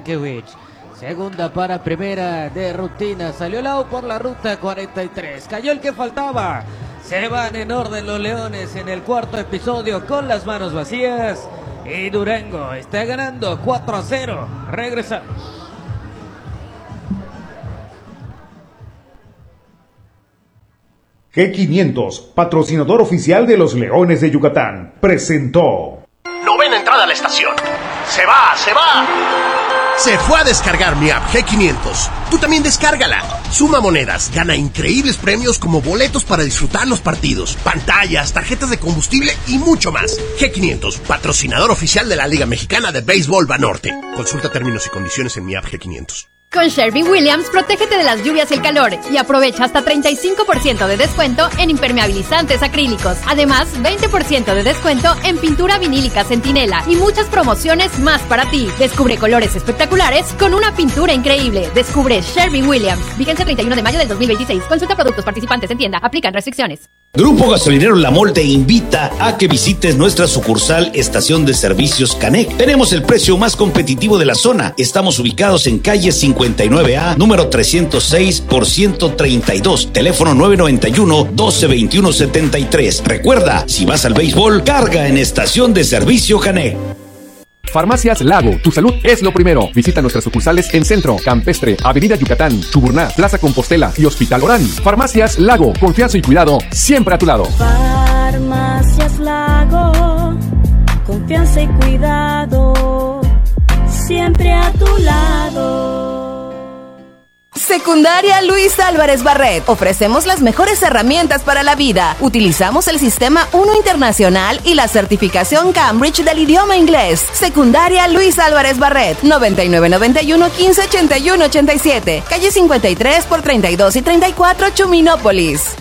Stankiewicz. Segunda para primera de rutina. Salió el out por la ruta 43. Cayó el que faltaba. Se van en orden los Leones en el cuarto episodio con las manos vacías. Y Durango está ganando 4-0. Regresamos. G500, patrocinador oficial de los Leones de Yucatán, presentó. Novena entrada a la estación. ¡Se va! ¡Se va! Se fue a descargar mi app G500. Tú también descárgala. Suma monedas, gana increíbles premios como boletos para disfrutar los partidos, pantallas, tarjetas de combustible y mucho más. G500, patrocinador oficial de la Liga Mexicana de Béisbol Banorte. Consulta términos y condiciones en mi app G500. Con Sherwin-Williams, protégete de las lluvias y el calor y aprovecha hasta 35% de descuento en impermeabilizantes acrílicos. Además, 20% de descuento en pintura vinílica Centinela y muchas promociones más para ti. Descubre colores espectaculares con una pintura increíble. Descubre Sherwin-Williams. Vigencia 31 de mayo del 2026. Consulta productos participantes en tienda. Aplican restricciones. Grupo Gasolinero La Mol te invita a que visites nuestra sucursal Estación de Servicios Canec. Tenemos el precio más competitivo de la zona. Estamos ubicados en calle 59A, número 306 por 132, teléfono 991-1221-73. Recuerda, si vas al béisbol, carga en Estación de Servicio Canec. Farmacias Lago, tu salud es lo primero. Visita nuestras sucursales en Centro, Campestre, Avenida Yucatán, Chuburná, Plaza Compostela y Hospital Orán. Farmacias Lago, confianza y cuidado siempre a tu lado. Farmacias Lago, confianza y cuidado siempre a tu lado. Secundaria Luis Álvarez Barret. Ofrecemos las mejores herramientas para la vida. Utilizamos el Sistema 1 Internacional y la certificación Cambridge del idioma inglés. Secundaria Luis Álvarez Barret. 9991-1581-87. Calle 53 por 32 y 34, Chuminópolis.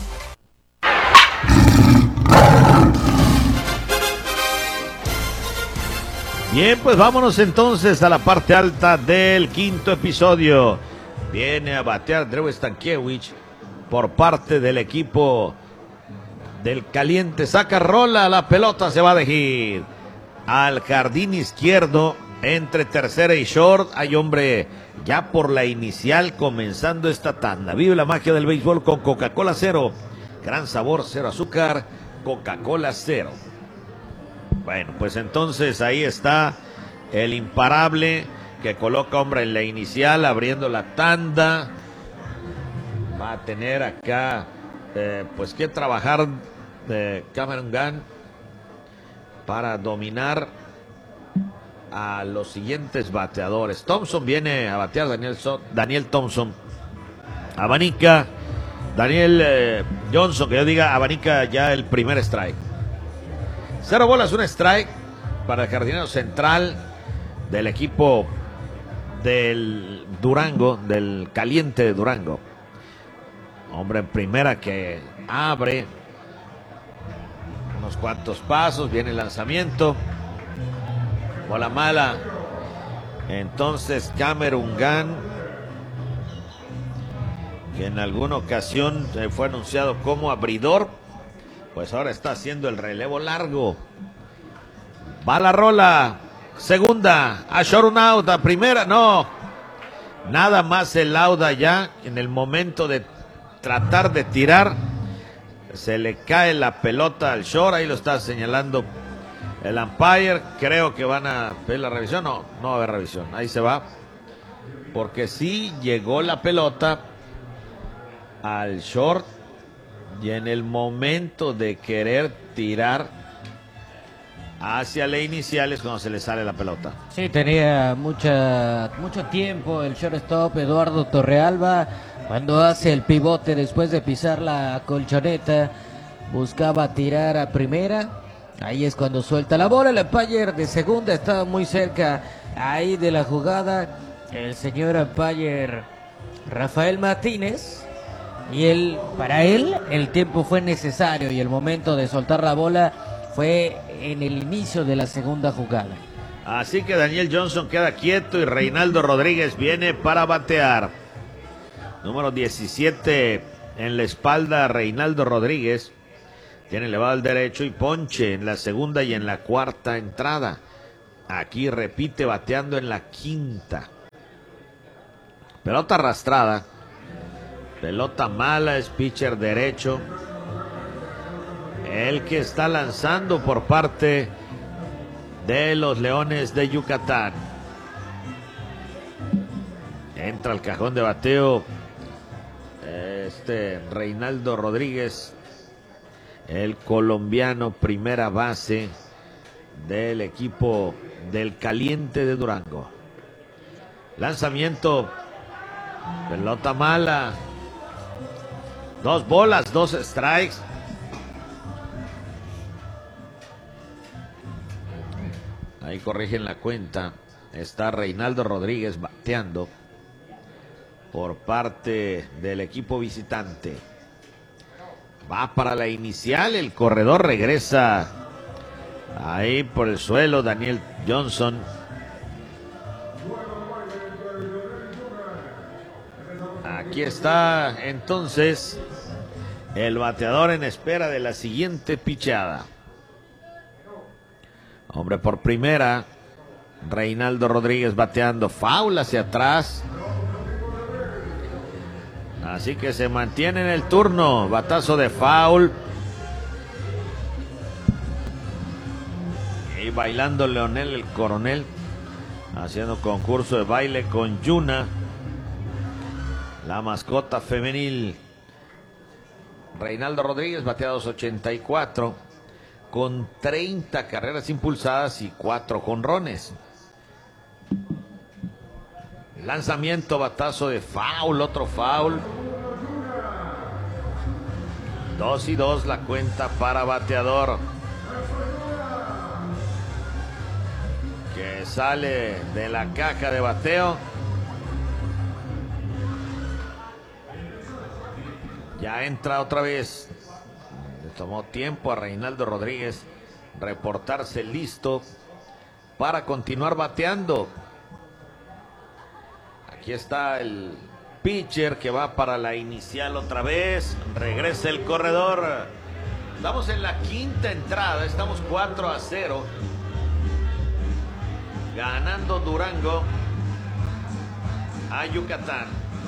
Bien, pues vámonos entonces a la parte alta del quinto episodio. Viene a batear Drew Stankiewicz por parte del equipo del Caliente. Saca rola, la pelota se va de hit al jardín izquierdo entre tercera y short. Hay hombre ya por la inicial comenzando esta tanda. Vive la magia del béisbol con Coca-Cola Cero. Gran sabor, cero azúcar, Coca-Cola Cero. Bueno, pues entonces ahí está el imparable que coloca hombre en la inicial, abriendo la tanda. Va a tener acá, pues que trabajar Cameron Gunn para dominar a los siguientes bateadores. Thompson viene a batear, Daniel Thompson. Abanica Daniel Johnson, que yo diga, abanica ya el primer strike. 0 bolas, un strike para el jardinero central del equipo del Durango, del Caliente de Durango. Hombre en primera que abre unos cuantos pasos, viene el lanzamiento, bola mala. Entonces Cameron Gunn, que en alguna ocasión fue anunciado como abridor, pues ahora está haciendo el relevo largo. Va la rola. Segunda, a short, un out, a primera, no. Nada más el out allá, en el momento de tratar de tirar, se le cae la pelota al short, ahí lo está señalando el umpire. Creo que van a ver la revisión, no va a haber revisión, ahí se va. Porque sí llegó la pelota al short y en el momento de querer tirar hacia la inicial es cuando se le sale la pelota. Sí, tenía mucho tiempo el shortstop Eduardo Torrealba cuando hace el pivote después de pisar la colchoneta. Buscaba tirar a primera. Ahí es cuando suelta la bola. El umpire de segunda estaba muy cerca ahí de la jugada. El señor umpire Rafael Martínez. Y para él el tiempo fue necesario y el momento de soltar la bola fue en el inicio de la segunda jugada. Así que Daniel Johnson queda quieto y Reinaldo Rodríguez viene para batear. Número 17 en la espalda, Reinaldo Rodríguez. Tiene elevado el derecho y ponche en la segunda y en la cuarta entrada. Aquí repite bateando en la quinta. Pelota arrastrada. Pelota mala, es pitcher derecho. El que está lanzando por parte de los Leones de Yucatán. Entra al cajón de bateo Reinaldo Rodríguez, el colombiano, primera base del equipo del Caliente de Durango. Lanzamiento, pelota mala, 2 bolas, 2 strikes. Ahí corrigen la cuenta. Está Reinaldo Rodríguez bateando por parte del equipo visitante. Va para la inicial, el corredor regresa ahí por el suelo, Daniel Johnson. Aquí está entonces el bateador en espera de la siguiente pichada. Hombre por primera, Reinaldo Rodríguez bateando, foul hacia atrás. Así que se mantiene en el turno. Batazo de foul. Y bailando Leonel el Coronel, haciendo concurso de baile con Yuna, la mascota femenil. Reinaldo Rodríguez batea 284 con 30 carreras impulsadas y 4 jonrones. Lanzamiento, batazo de foul, otro foul. 2-2 la cuenta para bateador, que sale de la caja de bateo. Ya entra otra vez. Le tomó tiempo a Reinaldo Rodríguez reportarse listo para continuar bateando. Aquí está el pitcher que va para la inicial otra vez. Regresa el corredor. Estamos en la quinta entrada. Estamos 4-0. Ganando Durango a Yucatán.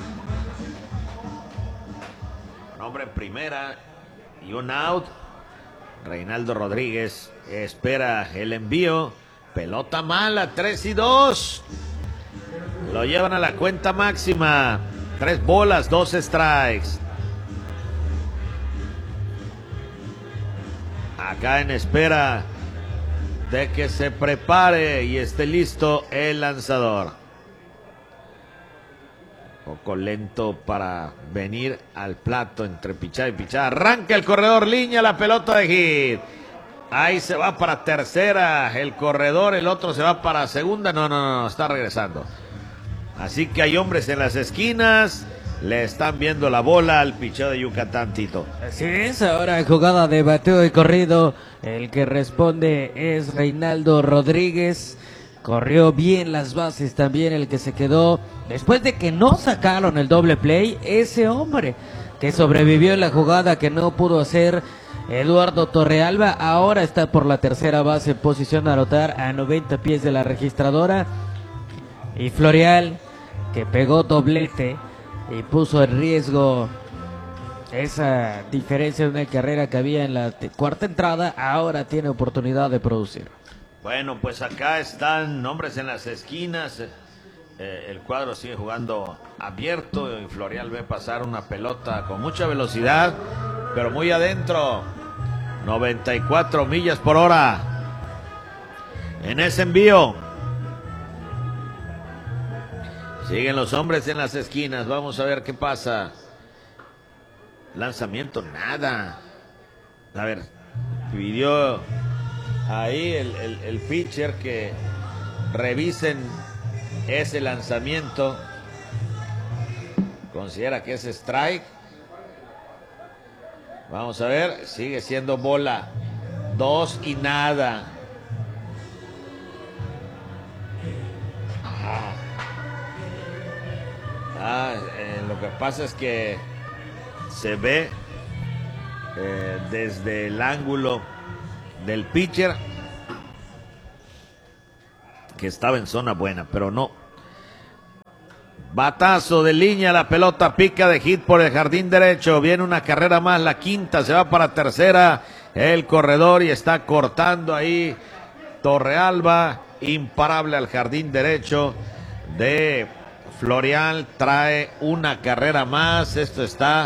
Un hombre en primera y un out. Reinaldo Rodríguez espera el envío. Pelota mala, 3-2. Lo llevan a la cuenta máxima. 3 bolas, 2 strikes. Acá en espera de que se prepare y esté listo el lanzador. Un poco lento para venir al plato entre pichada y pichada. Arranca el corredor, línea, la pelota de hit. Ahí se va para tercera el corredor, el otro se va para segunda. No, está regresando. Así que hay hombres en las esquinas, le están viendo la bola al picheo de Yucatán, Tito. Así es, ahora jugada de bateo y corrido, el que responde es Reinaldo Rodríguez. Corrió bien las bases también el que se quedó, después de que no sacaron el doble play, ese hombre que sobrevivió en la jugada que no pudo hacer Eduardo Torrealba, ahora está por la tercera base en posición de anotar a 90 pies de la registradora. Y Florial, que pegó doblete y puso en riesgo esa diferencia de una carrera que había en la cuarta entrada, ahora tiene oportunidad de producir. Bueno, pues acá están hombres en las esquinas. El cuadro sigue jugando abierto y Florial ve pasar una pelota con mucha velocidad, pero muy adentro. 94 millas por hora en ese envío. Siguen los hombres en las esquinas. Vamos a ver qué pasa. Lanzamiento, nada. A ver, pidió ahí el pitcher que revisen ese lanzamiento. Considera que es strike. Vamos a ver, sigue siendo bola. 2 y nada. Lo que pasa es que se ve desde el ángulo del pitcher que estaba en zona buena, pero no. Batazo de línea, la pelota pica de hit por el jardín derecho. Viene una carrera más, la quinta, se va para tercera el corredor y está cortando ahí Torrealba, imparable al jardín derecho de Florial. Trae una carrera más, esto está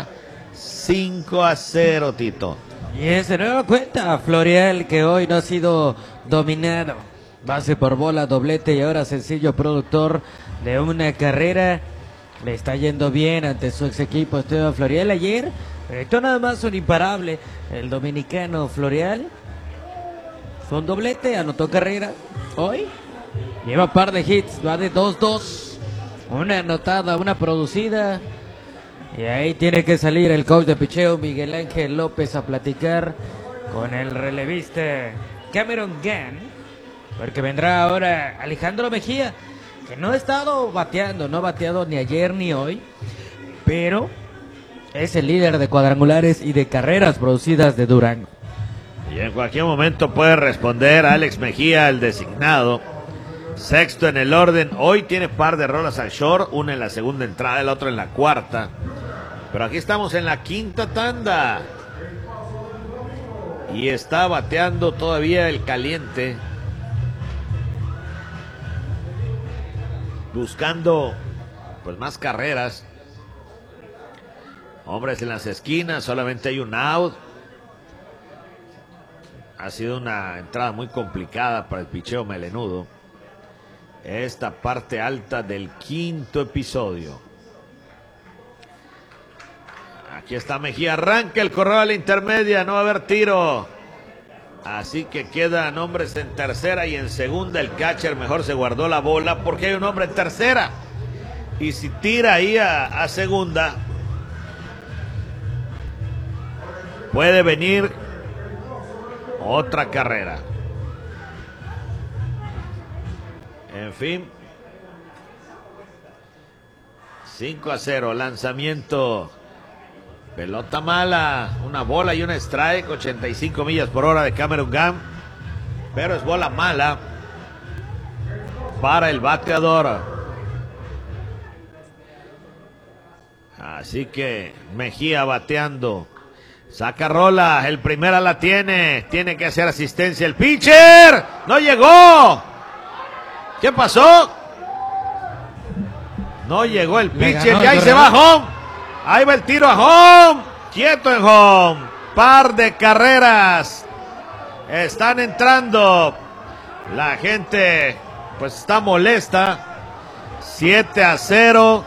5-0, Tito. Y se nueva cuenta Florial, que hoy no ha sido dominado. Base por bola, doblete y ahora sencillo productor de una carrera. Le está yendo bien ante su ex equipo Esteban Florial. Ayer esto nada más un imparable, el dominicano Florial. Fue un doblete, anotó carrera. Hoy lleva par de hits, va de 2-2. Una anotada, una producida. Y ahí tiene que salir el coach de picheo Miguel Ángel López a platicar con el relevista Cameron Gann, porque vendrá ahora Alejandro Mejía, que no ha estado bateando, no ha bateado ni ayer ni hoy, pero es el líder de cuadrangulares y de carreras producidas de Durango. Y en cualquier momento puede responder Alex Mejía, el designado. Sexto en el orden. Hoy tiene par de rolas al short, una en la segunda entrada, el otro en la cuarta. Pero aquí estamos en la quinta tanda. Y está bateando todavía el caliente. Buscando pues más carreras. Hombres en las esquinas, solamente hay un out. Ha sido una entrada muy complicada para el picheo melenudo. Esta parte alta del quinto episodio. Aquí está Mejía, arranca el correo a la intermedia, no va a haber tiro. Así que quedan hombres en tercera y en segunda. El catcher mejor se guardó la bola porque hay un hombre en tercera. Y si tira ahí a segunda, puede venir otra carrera. En fin, 5-0, lanzamiento, pelota mala, una bola y un strike, 85 millas por hora de Cameron Gann, pero es bola mala para el bateador. Así que Mejía bateando, saca rola, el primera la tiene que hacer asistencia el pitcher, no llegó. ¿Qué pasó? No llegó el pitcher y ahí se va home. Ahí va el tiro a home. Quieto en home. Par de carreras. Están entrando. La gente pues está molesta. 7-0.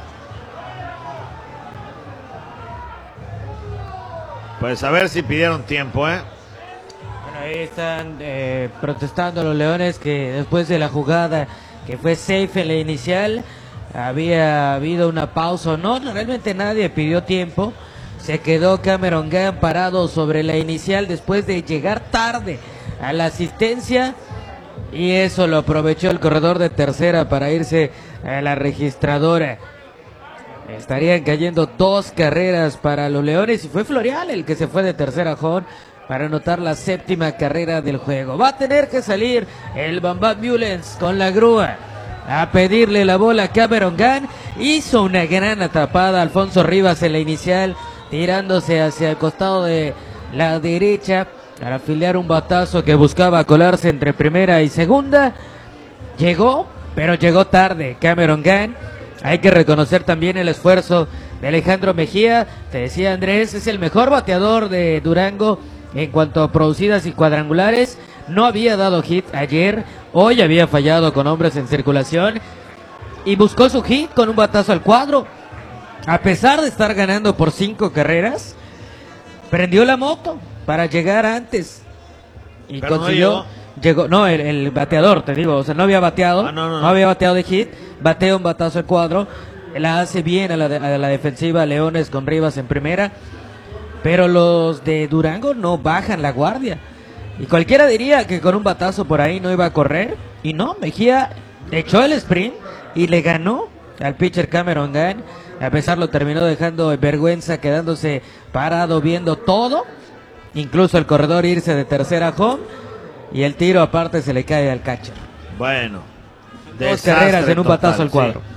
Pues a ver si pidieron tiempo, Bueno, ahí están protestando los Leones que después de la jugada que fue safe en la inicial, había habido una pausa. No, realmente nadie pidió tiempo. Se quedó Cameron Gann parado sobre la inicial después de llegar tarde a la asistencia. Y eso lo aprovechó el corredor de tercera para irse a la registradora. Estarían cayendo 2 carreras para los Leones y fue Florial el que se fue de tercera home para anotar la 7ª carrera del juego. Va a tener que salir el Bambam Mullens con la grúa a pedirle la bola a Cameron Gann. Hizo una gran atrapada Alfonso Rivas en la inicial, tirándose hacia el costado de la derecha para afiliar un batazo que buscaba colarse entre primera y segunda. Llegó, pero llegó tarde Cameron Gann. Hay que reconocer también el esfuerzo de Alejandro Mejía. Te decía Andrés, es el mejor bateador de Durango en cuanto a producidas y cuadrangulares. No había dado hit ayer, hoy había fallado con hombres en circulación y buscó su hit con un batazo al cuadro. A pesar de estar ganando por 5 carreras, prendió la moto para llegar antes y pero consiguió. Llegó, no, el bateador, te digo, o sea, no había bateado, no había bateado de hit, batea un batazo al cuadro, la hace bien a la defensiva Leones con Rivas en primera, pero los de Durango no bajan la guardia, y cualquiera diría que con un batazo por ahí no iba a correr, y no, Mejía echó el sprint y le ganó al pitcher Cameron Gann. A pesar lo terminó dejando en vergüenza, quedándose parado viendo todo, incluso el corredor irse de tercera home. Y el tiro aparte se le cae al catcher. Bueno, 2 carreras en un batazo al cuadro.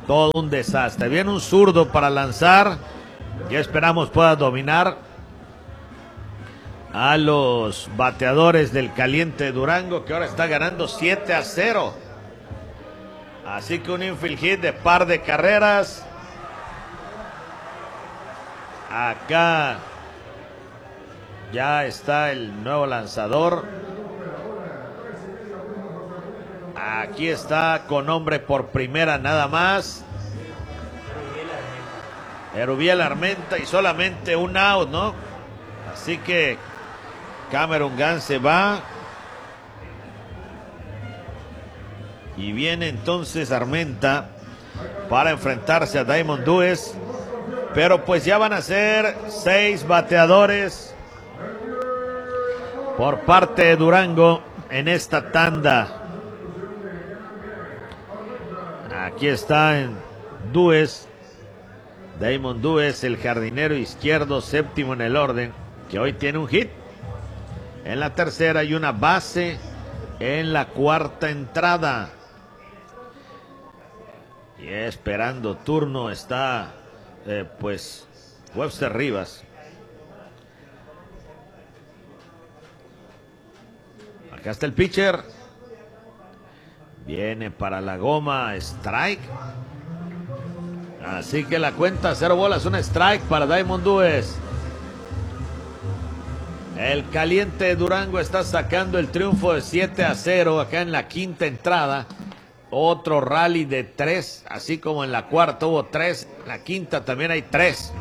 todo un desastre. Viene un zurdo para lanzar. Ya esperamos pueda dominar a los bateadores del Caliente de Durango, que ahora está ganando 7-0. Así que un infield hit de par de carreras. Acá ya está el nuevo lanzador. Aquí está con hombre por primera nada más. Erubiel Armenta y solamente un out, ¿no? Así que Cameron Gunn se va. Y viene entonces Armenta para enfrentarse a Diamond Dúez. Pero pues ya van a ser 6 bateadores por parte de Durango en esta tanda. Aquí está en Dúez. Diamond Dúez, el jardinero izquierdo, séptimo en el orden, que hoy tiene un hit en la tercera y una base en la cuarta entrada. Y esperando turno está pues Webster Rivas. Acá está el pitcher. Viene para la goma, strike. Así que la cuenta 0 bolas, un strike para Diamond Dúez. El Caliente de Durango está sacando el triunfo de 7-0 acá en la quinta entrada. Otro rally de 3, así como en la cuarta hubo 3, en la quinta también hay 3.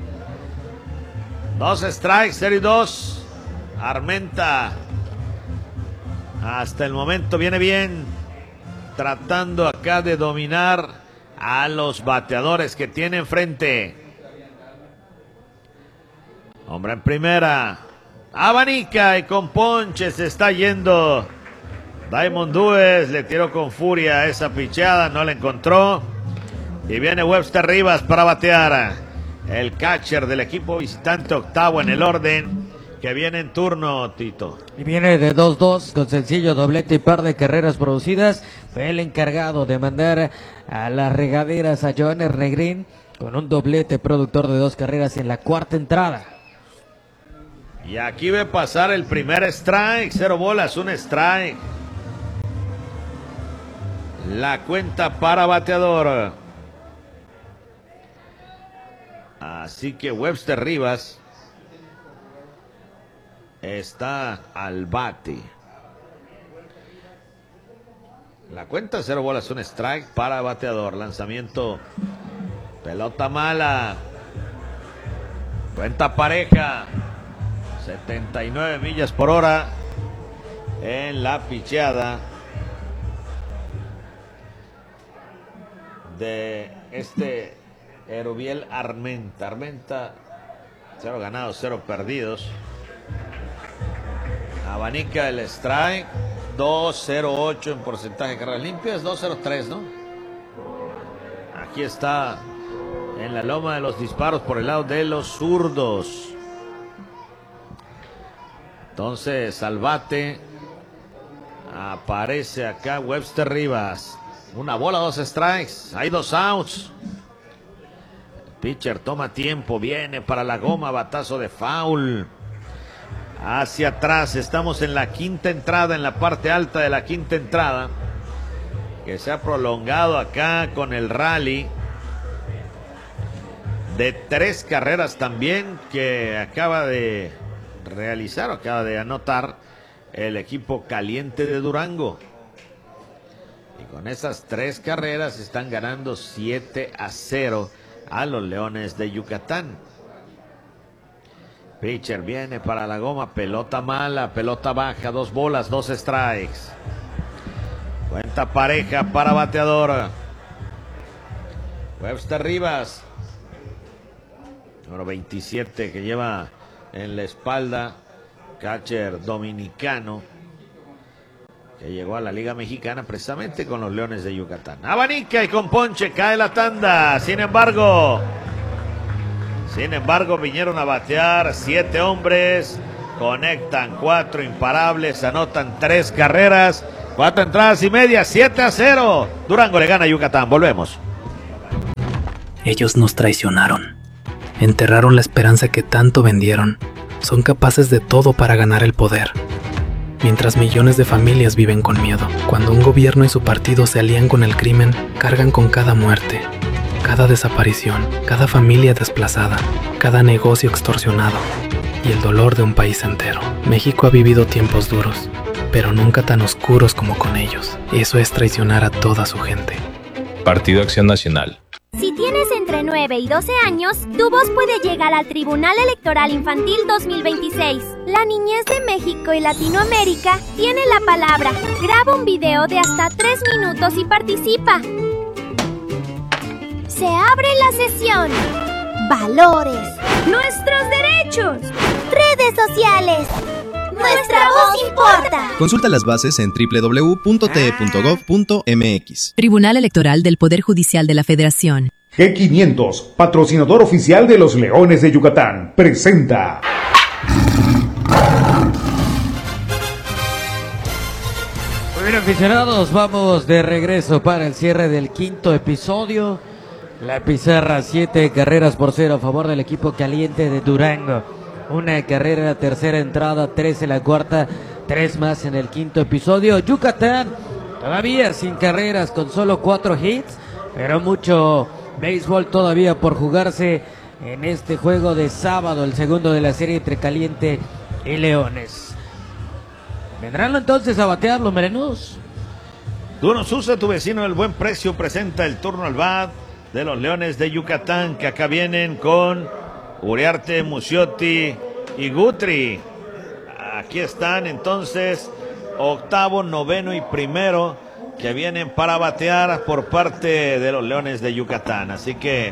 2 strikes, 0 y 2. Armenta hasta el momento viene bien, tratando acá de dominar a los bateadores que tiene enfrente. Hombre en primera, abanica y con ponche se está yendo Diamond Dúez. Le tiró con furia a esa pichada, no la encontró. Y viene Webster Rivas para batear. El catcher del equipo visitante, octavo en el orden, que viene en turno, Tito. Y viene de 2-2 con sencillo doblete y par de carreras producidas. Fue el encargado de mandar a las regaderas a Joan Negrín con un doblete productor de 2 carreras en la cuarta entrada. Y aquí ve pasar el primer strike, 0 bolas, un strike. La cuenta para bateador. Así que Webster Rivas está al bate. La cuenta 0 bolas, un strike para bateador. Lanzamiento, pelota mala. Cuenta pareja. 79 millas por hora en la picheada de este Erubiel Armenta. Armenta, 0 ganados, 0 perdidos. Abanica el strike, 2.08 en porcentaje de carreras limpias, 2.03, ¿no? Aquí está en la loma de los disparos por el lado de los zurdos. Entonces al bate aparece acá Webster Rivas. 1 bola, 2 strikes, hay 2 outs. El pitcher toma tiempo, viene para la goma, batazo de foul. Hacia atrás, estamos en la quinta entrada, en la parte alta de la quinta entrada, que se ha prolongado acá con el rally de 3 carreras también que acaba de realizar, acaba de anotar el equipo Caliente de Durango. Y con esas 3 carreras están ganando 7-0 a los Leones de Yucatán. Pitcher viene para la goma, pelota mala, pelota baja, 2 bolas, 2 strikes. Cuenta pareja para bateador. Webster Rivas, número 27, que lleva en la espalda, catcher dominicano, que llegó a la Liga Mexicana precisamente con los Leones de Yucatán. Abanica y con ponche cae la tanda. Sin embargo, vinieron a batear 7 hombres, conectan 4 imparables, anotan 3 carreras, 4 entradas y media, 7-0. Durango le gana a Yucatán. Volvemos. Ellos nos traicionaron. Enterraron la esperanza que tanto vendieron. Son capaces de todo para ganar el poder. Mientras millones de familias viven con miedo. Cuando un gobierno y su partido se alían con el crimen, cargan con cada muerte, cada desaparición, cada familia desplazada, cada negocio extorsionado y el dolor de un país entero. México ha vivido tiempos duros, pero nunca tan oscuros como con ellos. Eso es traicionar a toda su gente. Partido Acción Nacional. Si tienes entre 9 y 12 años, tu voz puede llegar al Tribunal Electoral Infantil 2026. La niñez de México y Latinoamérica tiene la palabra. Graba un video de hasta 3 minutos y participa. Se abre la sesión. Valores. Nuestros derechos. Redes sociales. Nuestra voz importa. Consulta las bases en www.te.gov.mx. Tribunal Electoral del Poder Judicial de la Federación. G500, patrocinador oficial de los Leones de Yucatán, presenta. Muy bien, aficionados, vamos de regreso para el cierre del quinto episodio. La pizarra 7 carreras por 0 a favor del equipo caliente de Durango. Una carrera en la tercera entrada, 3 en la cuarta, 3 más en el quinto episodio. Yucatán todavía sin carreras, con solo 4 hits, pero mucho béisbol todavía por jugarse en este juego de sábado, el segundo de la serie entre Caliente y Leones. ¿Vendrán entonces a batear los merenudos? Duno Sousa, tu vecino del buen precio, presenta el turno al bat de los Leones de Yucatán, que acá vienen con Uriarte, Muciotti y Guthrie. Aquí están entonces octavo, noveno y primero, que vienen para batear por parte de los Leones de Yucatán. Así que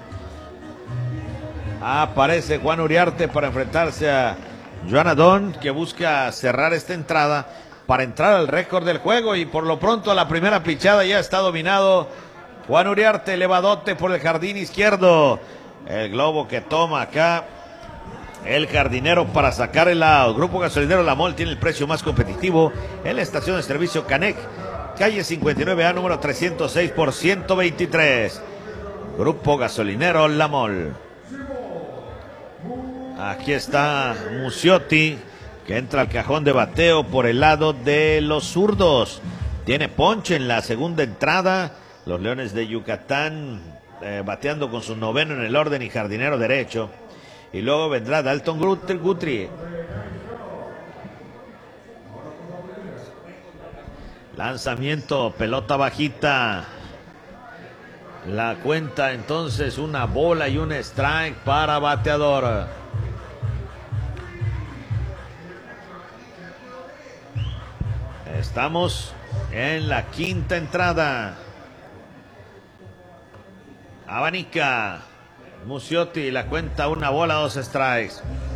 aparece Juan Uriarte para enfrentarse a Joan Adón, que busca cerrar esta entrada para entrar al récord del juego. Y por lo pronto la primera pichada ya está dominado. Juan Uriarte, elevadote por el jardín izquierdo. El globo que toma acá el jardinero para sacar el out. Grupo Gasolinero La Mol tiene el precio más competitivo en la estación de servicio Canec, calle 59A, número 306 por 123. Grupo Gasolinero La Mol. Aquí está Muciotti, que entra al cajón de bateo por el lado de los zurdos. Tiene ponche en la segunda entrada. Los Leones de Yucatán bateando con su noveno en el orden y jardinero derecho. Y luego vendrá Dalton Guthrie. Lanzamiento, pelota bajita. La cuenta entonces una bola y un strike para bateador. Estamos en la quinta entrada. Abanica Muciotti, la cuenta una bola, 2 strikes.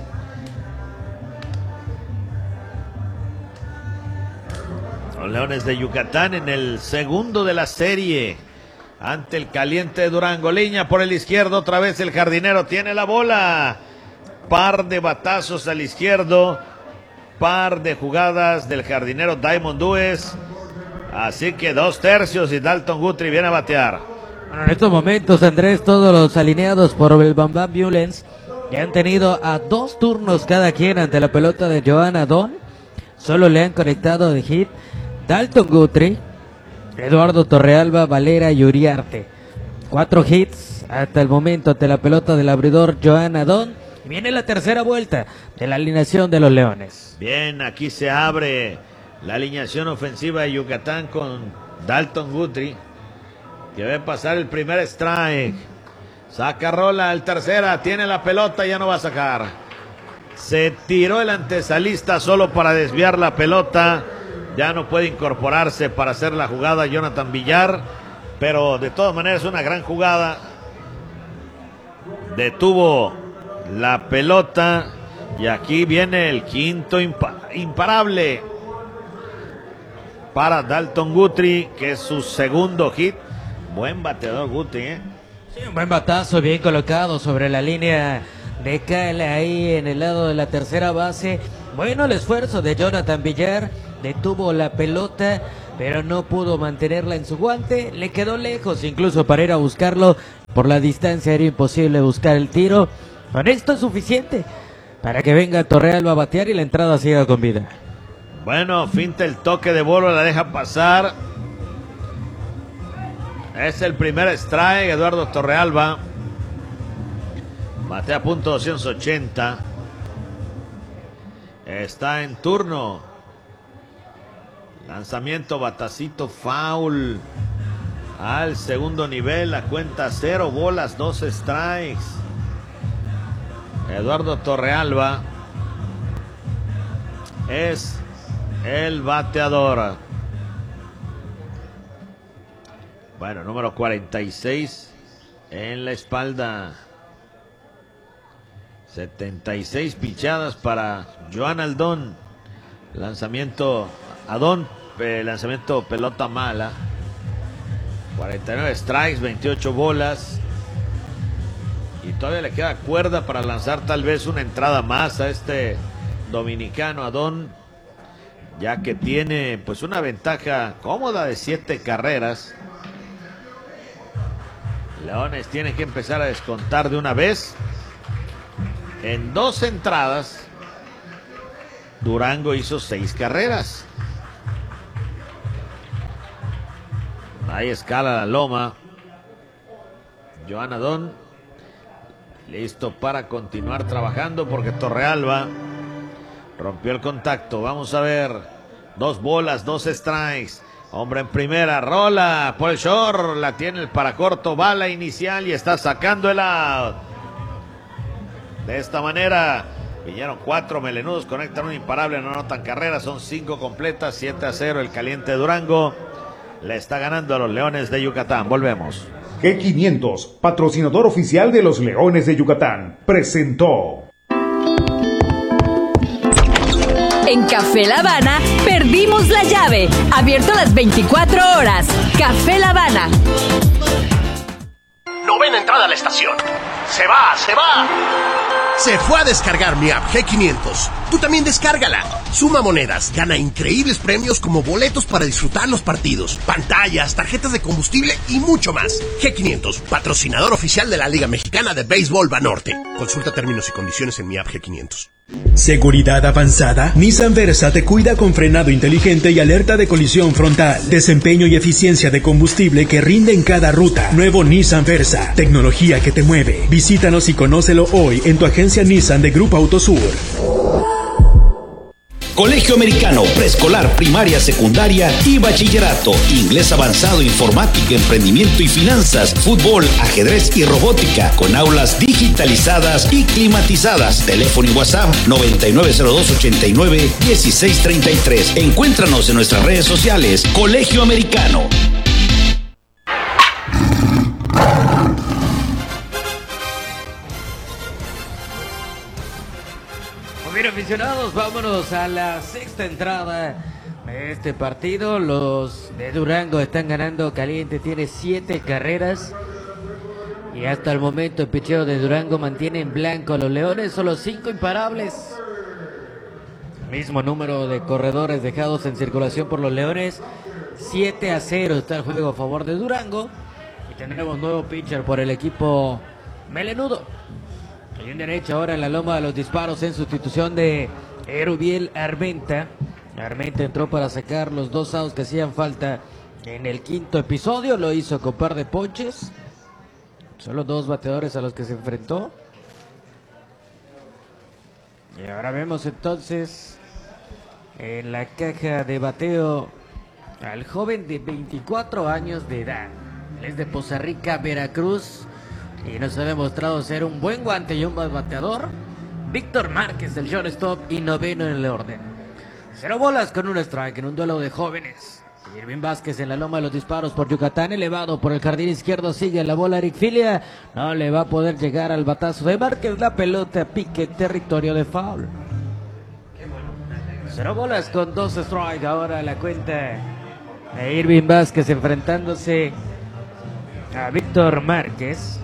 Los Leones de Yucatán en el segundo de la serie ante el Caliente de Durango. Línea por el izquierdo, otra vez el jardinero tiene la bola. Par de batazos al izquierdo, par de jugadas del jardinero Diamond Dúez. Así que 2 tercios y Dalton Guthrie viene a batear. Bueno, en estos momentos, Andrés, todos los alineados por el Bam Bam Violence que han tenido a 2 turnos cada quien ante la pelota de Joan Adón, solo le han conectado de hit Dalton Guthrie, Eduardo Torrealba, Valera y Uriarte. 4 hits hasta el momento ante la pelota del abridor Joan Adón. Viene la tercera vuelta de la alineación de los Leones. Bien, aquí se abre la alineación ofensiva de Yucatán con Dalton Guthrie, que ve pasar el primer strike. Saca rola al tercera, tiene la pelota, ya no va a sacar. Se tiró el antesalista solo para desviar la pelota. Ya no puede incorporarse para hacer la jugada Jonathan Villar, pero de todas maneras una gran jugada. Detuvo la pelota y aquí viene el quinto imparable para Dalton Guthrie, que es su segundo hit. Buen bateador Guthrie, Sí, un buen batazo, bien colocado sobre la línea de Kyle ahí en el lado de la tercera base. Bueno, el esfuerzo de Jonathan Villar, detuvo la pelota, pero no pudo mantenerla en su guante, le quedó lejos incluso para ir a buscarlo. Por la distancia era imposible buscar el tiro. Con esto es suficiente para que venga Torrealba a batear y la entrada siga con vida. Bueno, finta el toque de bola, la deja pasar. Es el primer strike, Eduardo Torrealba. Batea punto 280. Está en turno. Lanzamiento, batacito, foul. Al segundo nivel, la cuenta 0 bolas, 2 strikes. Eduardo Torrealba es el bateador. Bueno, número 46 en la espalda. 76 pichadas para Joan Aldón. Lanzamiento lanzamiento pelota mala. 49 strikes, 28 bolas. Y todavía le queda cuerda para lanzar tal vez una entrada más a este dominicano Adón, ya que tiene pues una ventaja cómoda de 7 carreras. Leones tiene que empezar a descontar de una vez. En 2 entradas, Durango hizo 6 carreras. Ahí escala la loma. Joan Adón, listo para continuar trabajando porque Torrealba rompió el contacto. Vamos a ver. 2 bolas, 2 strikes. Hombre en primera, rola por el short. La tiene el paracorto, bala inicial y está sacando el out. De esta manera, vinieron 4 melenudos, conectan un imparable, no anotan carreras, son 5 completas, 7-0 el caliente Durango. Le está ganando a los Leones de Yucatán. Volvemos. G500, patrocinador oficial de los Leones de Yucatán, presentó. En Café La Habana perdimos la llave. Abierto las 24 horas. Café La Habana. Novena entrada a la estación. Se va, se va. Se fue a descargar mi app G500. Tú también descárgala. Suma monedas, gana increíbles premios como boletos para disfrutar los partidos, pantallas, tarjetas de combustible y mucho más. G500, patrocinador oficial de la Liga Mexicana de Béisbol Banorte. Consulta términos y condiciones en mi app G500. ¿Seguridad avanzada? Nissan Versa te cuida con frenado inteligente y alerta de colisión frontal. Desempeño y eficiencia de combustible que rinde en cada ruta. Nuevo Nissan Versa. Tecnología que te mueve. Visítanos y conócelo hoy en tu agencia Nissan de Grupo Autosur. Colegio Americano, preescolar, primaria, secundaria y bachillerato. Inglés avanzado, informática, emprendimiento y finanzas, fútbol, ajedrez y robótica, con aulas digitalizadas y climatizadas. Teléfono y WhatsApp 9902-89-1633. Encuéntranos en nuestras redes sociales. Colegio Americano. Bien, aficionados, vámonos a la 6ª entrada de este partido. Los de Durango están ganando caliente, tiene 7 carreras. Y hasta el momento el picheo de Durango mantiene en blanco a los Leones, solo 5 imparables. Mismo número de corredores dejados en circulación por los Leones. 7-0 está el juego a favor de Durango. Y tendremos nuevo pitcher por el equipo melenudo. Y en derecha ahora en la loma de los disparos en sustitución de Erubiel Armenta. Armenta entró para sacar los 2 outs que hacían falta en el 5º episodio. Lo hizo con par de ponches. Solo 2 bateadores a los que se enfrentó. Y ahora vemos entonces en la caja de bateo al joven de 24 años de edad. Él es de Poza Rica, Veracruz. Y nos ha demostrado ser un buen guante y un buen bateador. Víctor Márquez, el shortstop y noveno en el orden. 0 bolas con un strike en un duelo de jóvenes. Irving Vázquez en la loma de los disparos por Yucatán, elevado por el jardín izquierdo, sigue la bola Eric Filia. No le va a poder llegar al batazo de Márquez, la pelota pique territorio de foul. 0 bolas con 2 strikes, ahora la cuenta de Irving Vázquez enfrentándose a Víctor Márquez.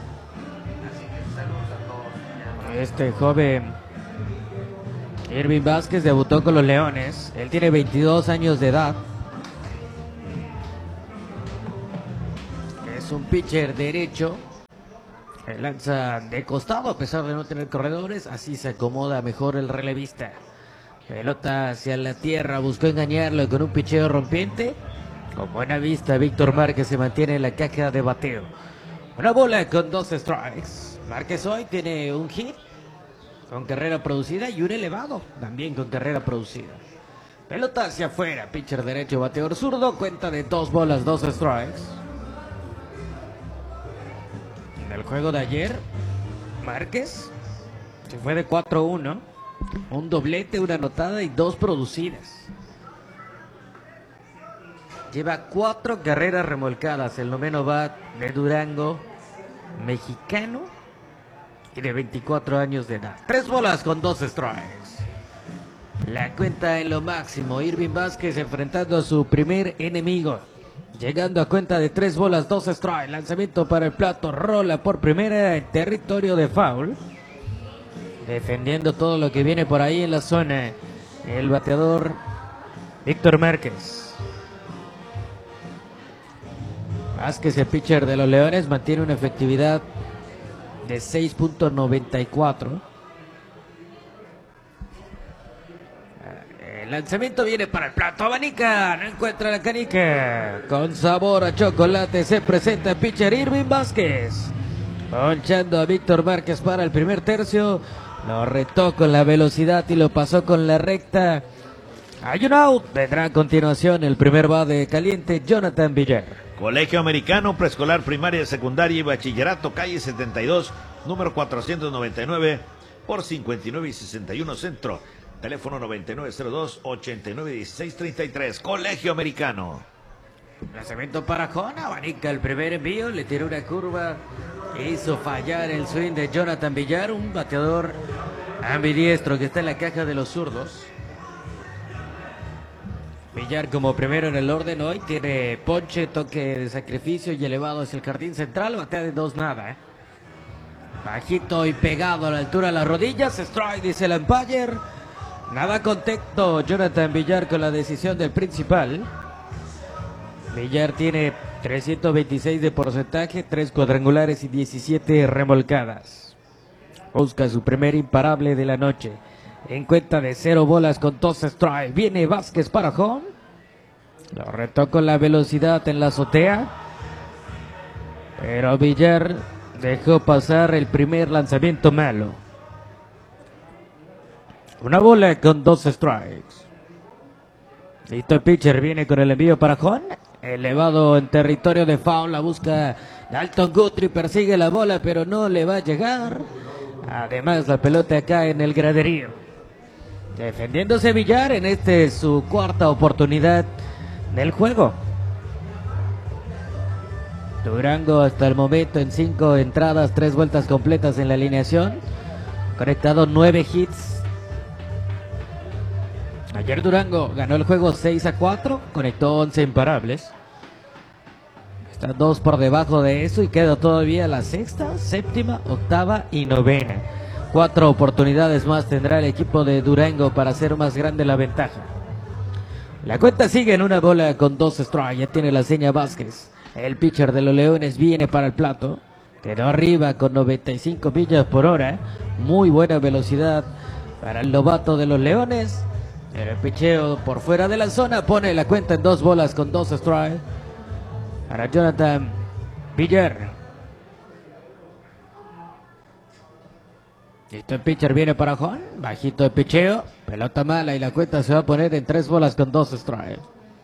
Este joven Irving Vázquez debutó con los Leones. Él tiene 22 años de edad. Es un pitcher derecho. Lanza de costado a pesar de no tener corredores. Así se acomoda mejor el relevista. Pelota hacia la tierra. Buscó engañarlo con un picheo rompiente. Con buena vista, Víctor Márquez se mantiene en la caja de bateo. Una bola con 2 strikes. Márquez hoy tiene un hit con carrera producida y un elevado también con carrera producida. Pelota hacia afuera. Pitcher derecho, bateador zurdo. Cuenta de 2 bolas, 2 strikes. En el juego de ayer, Márquez se fue de 4-1. Un doblete, una anotada y 2 producidas. Lleva 4 carreras remolcadas. El noveno bat de Durango, mexicano y de 24 años de edad. 3 bolas con 2 strikes. La cuenta en lo máximo. Irving Vázquez enfrentando a su primer enemigo. Llegando a cuenta de 3 bolas, 2 strikes. Lanzamiento para el plato. Rola por primera en territorio de foul. Defendiendo todo lo que viene por ahí en la zona. El bateador Víctor Márquez. Vázquez, el pitcher de los Leones, mantiene una efectividad de 6.94. El lanzamiento viene para el plato. Abanica, no encuentra la canica. Con sabor a chocolate se presenta el pitcher Irving Vázquez. Ponchando a Víctor Márquez para el primer tercio. Lo retó con la velocidad y lo pasó con la recta. Hay un out. Vendrá a continuación el primer bate caliente, Jonathan Villar. Colegio Americano, preescolar, primaria, secundaria y bachillerato, calle 72, número 499, por 59 y 61 Centro. Teléfono 9902-891633. Colegio Americano. Lanzamiento para Jona. Abanica el primer envío. Le tiró una curva. Hizo fallar el swing de Jonathan Villar. Un bateador ambidiestro que está en la caja de los zurdos. Villar como primero en el orden hoy. Tiene ponche, toque de sacrificio y elevado hacia el jardín central. Batea de 2-0. Bajito y pegado a la altura de las rodillas. Strike, dice el umpire. Nada contento Jonathan Villar con la decisión del principal. Villar tiene 326 de porcentaje, 3 cuadrangulares y 17 remolcadas. Busca su primer imparable de la noche. En cuenta de 0 bolas con 2 strikes. Viene Vázquez para home. Lo retó con la velocidad en la azotea. Pero Villar dejó pasar el primer lanzamiento malo. Una bola con 2 strikes. Listo el pitcher, viene con el envío para Juan. Elevado en territorio de foul, la busca Dalton Guthrie, persigue la bola pero no le va a llegar. Además la pelota cae en el graderío. Defendiéndose Villar, en su cuarta oportunidad del juego. Durango hasta el momento en 5 entradas, 3 vueltas completas en la alineación. Conectado 9 hits. Ayer Durango ganó el juego 6-4, conectó 11 imparables. Está 2 por debajo de eso y queda todavía la sexta, séptima, octava y novena. 4 oportunidades más tendrá el equipo de Durango para hacer más grande la ventaja. La cuenta sigue en una bola con 2 strikes, ya tiene la seña Vázquez. El pitcher de los Leones viene para el plato. Quedó arriba con 95 millas por hora. Muy buena velocidad para el novato de los Leones. El picheo por fuera de la zona pone la cuenta en 2 bolas con 2 strikes para Jonathan Villar. Listo, el pitcher viene para Juan. Bajito de picheo, pelota mala y la cuenta se va a poner en 3 bolas con 2 strikes.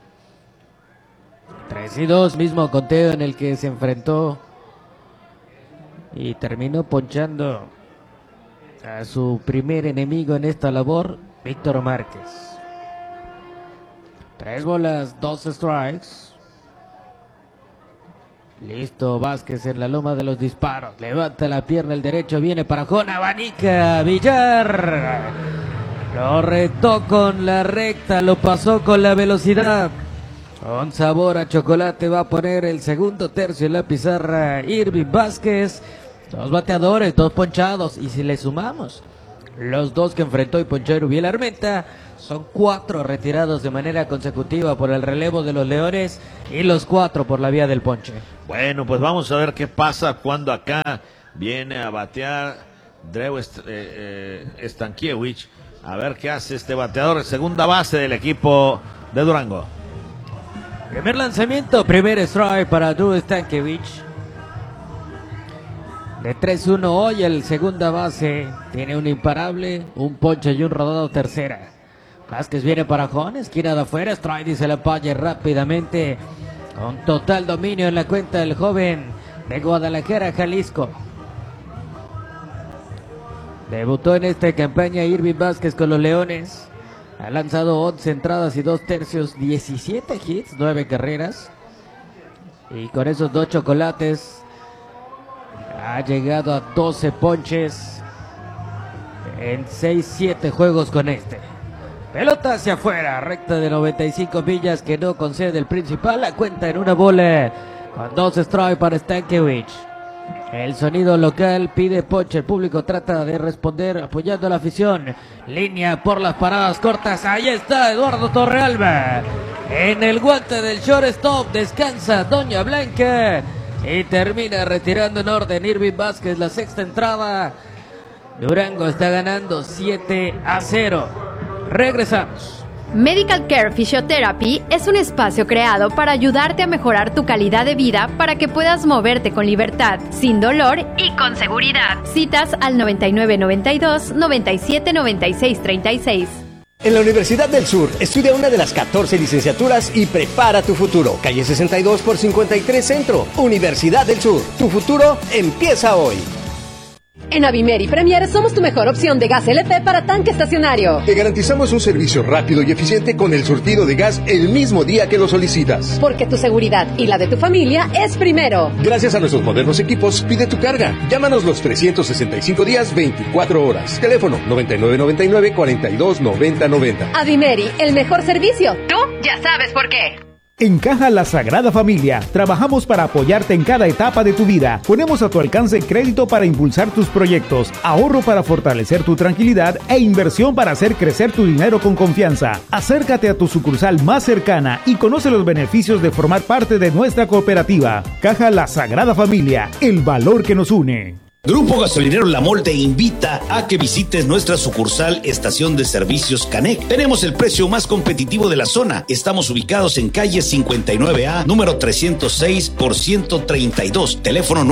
3-2, mismo conteo en el que se enfrentó y terminó ponchando a su primer enemigo en esta labor, Víctor Márquez. 3 bolas, 2 strikes. Listo, Vázquez en la loma de los disparos. Levanta la pierna el derecho, viene para Jona, abanica Villar. Lo retó con la recta, lo pasó con la velocidad. Con sabor a chocolate va a poner el segundo tercio en la pizarra Irving Vázquez. 2 bateadores, 2 ponchados. Y si le sumamos los 2 que enfrentó y ponchó Erubiel Armenta, son 4 retirados de manera consecutiva por el relevo de los Leones y los 4 por la vía del ponche. Bueno, pues vamos a ver qué pasa cuando acá Viene a batear Drew Stankiewicz. A ver qué hace este bateador, segunda base del equipo de Durango. Primer lanzamiento, primer strike para Drew Stankiewicz. De 3-1 hoy el segunda base. Tiene un imparable, un ponche y un rodado tercera. Vázquez viene para Juan, esquina de afuera. Strike y se la palle rápidamente. Con total dominio en la cuenta del joven de Guadalajara, Jalisco. Debutó en esta campaña Irving Vázquez con los Leones. Ha lanzado 11 entradas y 2 tercios, 17 hits, 9 carreras. Y con esos 2 chocolates ha llegado a 12 ponches en 6-7 juegos con este. Pelota hacia afuera, recta de 95 millas que no concede el principal. La cuenta en una bola con 2 strikes para Stankiewicz. El sonido local pide ponche. El público trata de responder apoyando a la afición. Línea por las paradas cortas. Ahí está Eduardo Torrealba. En el guante del shortstop descansa Doña Blanca. Y termina retirando en orden Irving Vázquez la sexta entrada. Durango está ganando 7-0. Regresamos. Medical Care Physiotherapy es un espacio creado para ayudarte a mejorar tu calidad de vida para que puedas moverte con libertad, sin dolor y con seguridad. Citas al 9992-979636. En la Universidad del Sur, estudia una de las 14 licenciaturas y prepara tu futuro. Calle 62 por 53 Centro. Universidad del Sur. Tu futuro empieza hoy. En Avimer y Premier somos tu mejor opción de gas LP para tanque estacionario. Te garantizamos un servicio rápido y eficiente con el surtido de gas el mismo día que lo solicitas. Porque tu seguridad y la de tu familia es primero. Gracias a nuestros modernos equipos, pide tu carga. Llámanos los 365 días, 24 horas. Teléfono 9999-429090. Avimeri, el mejor servicio. Tú ya sabes por qué. En Caja La Sagrada Familia, trabajamos para apoyarte en cada etapa de tu vida. Ponemos a tu alcance crédito para impulsar tus proyectos, ahorro para fortalecer tu tranquilidad e inversión para hacer crecer tu dinero con confianza. Acércate a tu sucursal más cercana y conoce los beneficios de formar parte de nuestra cooperativa. Caja La Sagrada Familia, el valor que nos une. Grupo Gasolinero La Mol te invita a que visites nuestra sucursal Estación de Servicios Canec. Tenemos el precio más competitivo de la zona. Estamos ubicados en calle 59A, número 306 por 132. Teléfono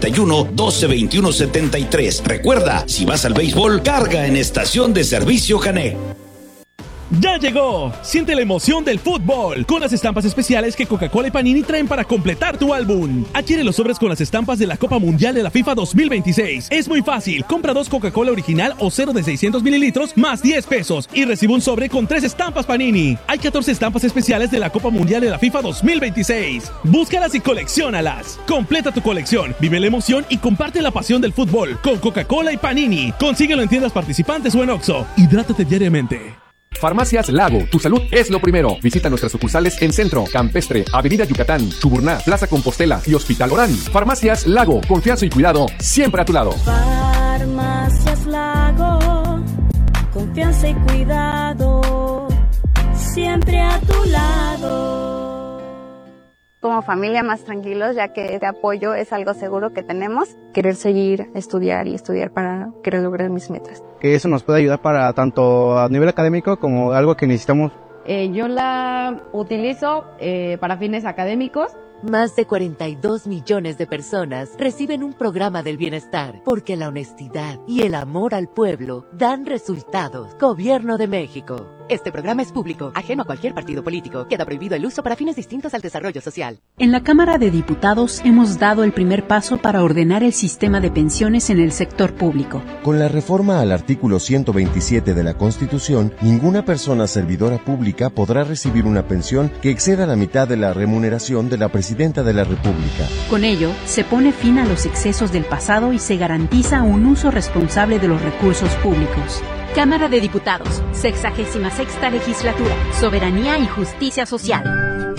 991-1221-73. Recuerda, si vas al béisbol, carga en Estación de Servicio Canec. ¡Ya llegó! Siente la emoción del fútbol con las estampas especiales que Coca-Cola y Panini traen para completar tu álbum. Adquiere los sobres con las estampas de la Copa Mundial de la FIFA 2026. Es muy fácil. Compra 2 Coca-Cola original o 0 de 600 mililitros más 10 pesos y recibe un sobre con 3 estampas Panini. Hay 14 estampas especiales de la Copa Mundial de la FIFA 2026. Búscalas y colecciónalas. Completa tu colección, vive la emoción y comparte la pasión del fútbol con Coca-Cola y Panini. Consíguelo en tiendas participantes o en Oxxo. Hidrátate diariamente. Farmacias Lago, tu salud es lo primero. Visita nuestras sucursales en Centro, Campestre, Avenida Yucatán, Chuburná, Plaza Compostela y Hospital Orán. Farmacias Lago, confianza y cuidado siempre a tu lado. Farmacias Lago, confianza y cuidado siempre a tu lado. Como familia más tranquilos, ya que este apoyo es algo seguro que tenemos. Querer seguir, estudiar para querer lograr mis metas. Que eso nos puede ayudar para tanto a nivel académico como algo que necesitamos. Yo la utilizo para fines académicos. Más de 42 millones de personas reciben un programa del bienestar porque la honestidad y el amor al pueblo dan resultados. Gobierno de México. Este programa es público, ajeno a cualquier partido político. Queda prohibido el uso para fines distintos al desarrollo social. En la Cámara de Diputados hemos dado el primer paso para ordenar el sistema de pensiones en el sector público. Con la reforma al artículo 127 de la Constitución, ninguna persona servidora pública podrá recibir una pensión que exceda la mitad de la remuneración de la Presidenta de la República. Con ello, se pone fin a los excesos del pasado y se garantiza un uso responsable de los recursos públicos. Cámara de Diputados, 66ª Legislatura, Soberanía y Justicia Social.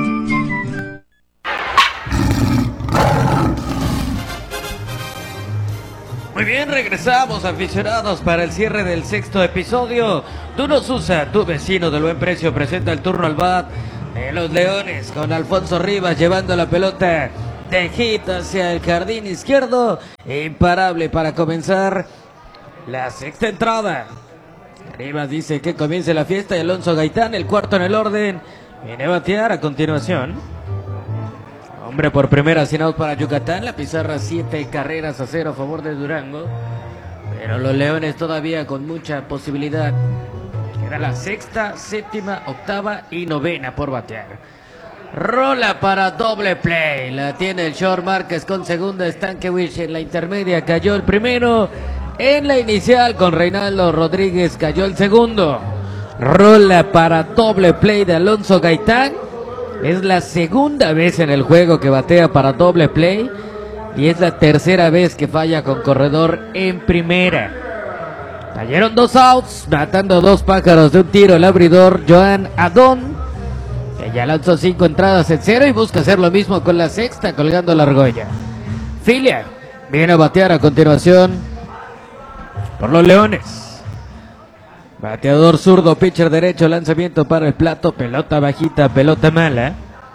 Muy bien, regresamos, aficionados, para el cierre del sexto episodio. Duno Sousa, tu vecino del buen precio, presenta el turno al bat de los Leones, con Alfonso Rivas llevando la pelota de hit hacia el jardín izquierdo. Imparable para comenzar la sexta entrada. Rivas dice que comience la fiesta y Alonso Gaitán, el cuarto en el orden, viene a batear a continuación. Hombre por primera, sin out para Yucatán. La pizarra 7-0 a favor de Durango. Pero los Leones todavía con mucha posibilidad. Queda la sexta, séptima, octava y novena por batear. Rola para doble play. La tiene el short Márquez con segunda. Stankiewicz en la intermedia cayó el primero. En la inicial con Reinaldo Rodríguez cayó el segundo. Rola para doble play de Alonso Gaitán. Es la segunda vez en el juego que batea para doble play. Y es la tercera vez que falla con corredor en primera. Cayeron 2 outs, matando 2 pájaros de un tiro el abridor Joan Adón, que ya lanzó 5 entradas en 0 y busca hacer lo mismo con la sexta, colgando la argolla. Filia viene a batear a continuación por los Leones. Bateador zurdo, pitcher derecho, lanzamiento para el plato, pelota bajita, pelota mala.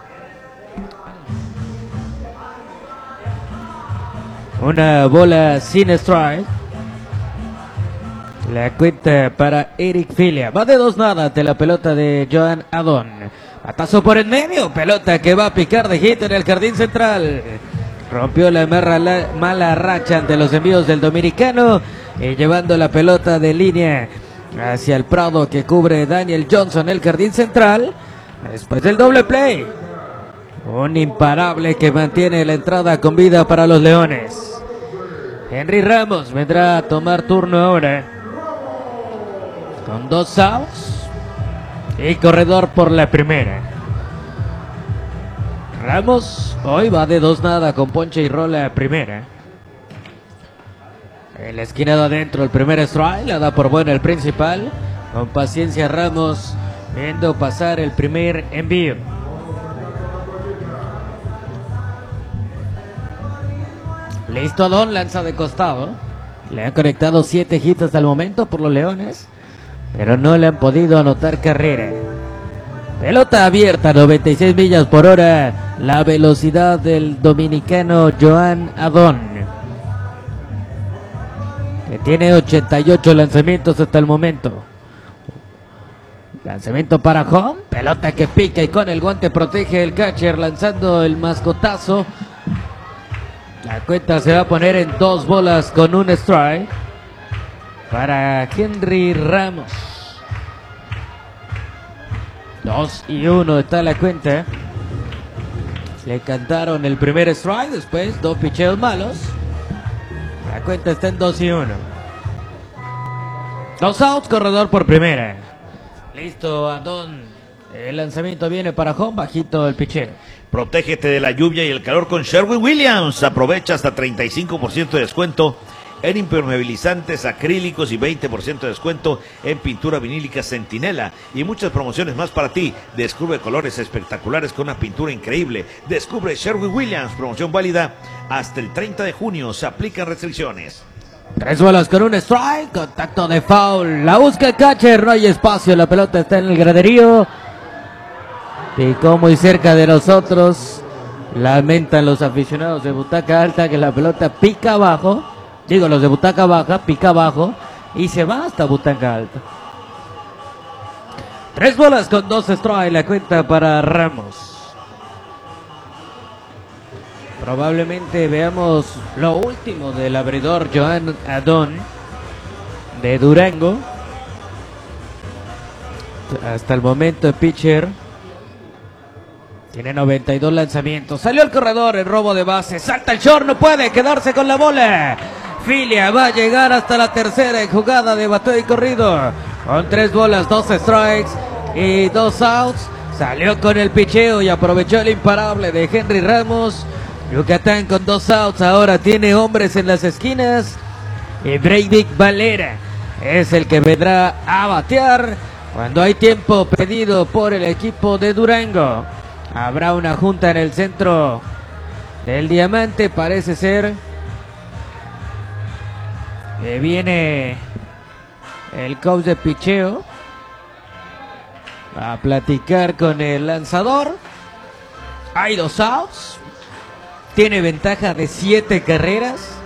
Una bola sin strike. La cuenta para Eric Filia. Va de 2-0 ante la pelota de Joan Adón. Batazo por en medio. Pelota que va a picar de hit en el jardín central. Rompió la mala racha ante los envíos del dominicano. Y llevando la pelota de línea hacia el prado que cubre Daniel Johnson, el jardín central. Después del doble play. Un imparable que mantiene la entrada con vida para los Leones. Henry Ramos vendrá a tomar turno ahora. Con 2 outs. Y corredor por la primera. Ramos hoy va de 2-0 con ponche y rola a primera. En la esquina de adentro el primer strike. La da por buena el principal. Con paciencia Ramos viendo pasar el primer envío. Listo Adón, lanza de costado. Le han conectado 7 hits hasta el momento por los Leones, pero no le han podido anotar carrera. Pelota abierta, 96 millas por hora. La velocidad del dominicano Joan Adón, que tiene 88 lanzamientos hasta el momento. Lanzamiento para home. Pelota que pica y con el guante protege el catcher, lanzando el mascotazo. La cuenta se va a poner en 2 bolas con un strike para Henry Ramos. 2-1 está la cuenta. Le cantaron el primer strike, después 2 picheos malos. La cuenta está en 2-1. 2 outs, corredor por primera. Listo, Adón. El lanzamiento viene para home, bajito el pichero. Protégete de la lluvia y el calor con Sherwin-Williams. Aprovecha hasta 35% de descuento en impermeabilizantes acrílicos y 20% de descuento en pintura vinílica Centinela y muchas promociones más para ti. Descubre colores espectaculares con una pintura increíble. Descubre Sherwin-Williams. Promoción válida hasta el 30 de junio. Se aplican restricciones. 3 bolas con un strike. Contacto de foul. La busca el catcher. No hay espacio. La pelota está en el graderío. Picó muy cerca de nosotros. Lamentan los aficionados de butaca alta que la pelota pica abajo. Digo, los de butaca baja, pica abajo y se va hasta butaca alta. 3 bolas con 2 strikes, la cuenta para Ramos. Probablemente veamos lo último del abridor Joan Adón de Durango. Hasta el momento el pitcher tiene 92 lanzamientos. Salió el corredor, el robo de base. Salta el short, no puede quedarse con la bola. Filia va a llegar hasta la tercera en jugada de bateo y corrido. Con 3 bolas, 2 strikes y 2 outs. Salió con el picheo y aprovechó el imparable de Henry Ramos. Yucatán con 2 outs. Ahora tiene hombres en las esquinas. Y Breivik Valera es el que vendrá a batear cuando hay tiempo pedido por el equipo de Durango. Habrá una junta en el centro del diamante, parece ser. Viene el coach de picheo a platicar con el lanzador. Hay 2 outs. tiene ventaja de 7 carreras.